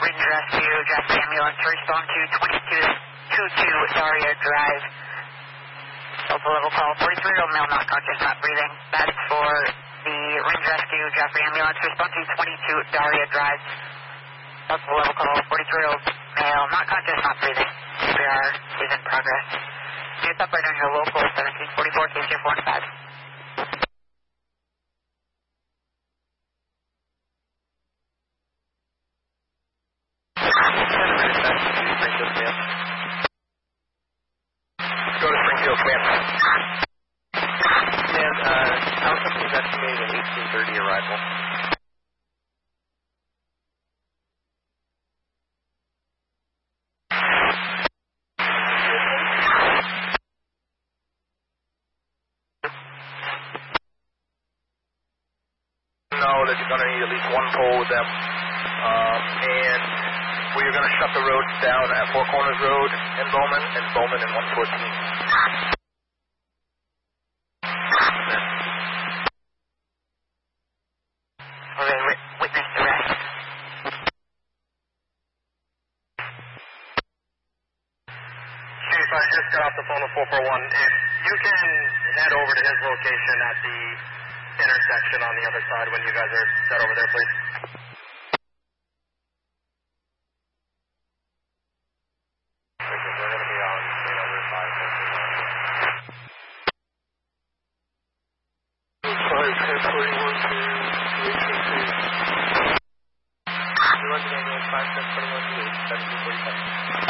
Ring Rescue, Jasper Ambulance, respond to 2222 Daria Drive. Delta level call, 43-year-old male not conscious, not breathing. That's for the Ring Rescue, Jasper Ambulance, respond to 22 Daria Drive. Delta level call, 43-year-old male not conscious, not breathing. CPR is in progress. Units operator on your local 1744 KC415. Go to Springfield, command. Command, our company is estimating an 1830 arrival. Know that you're going to need at least one pole with them, and we're going to shut the roads down at Four Corners Road in Bowman and 114. Okay, witness arrest. Chief, I just got off the phone with 441. If you can head over to his location at the intersection on the other side when you guys are set over there, please. We're going to be on another 5. 5, 10, 41 to 8, 1745.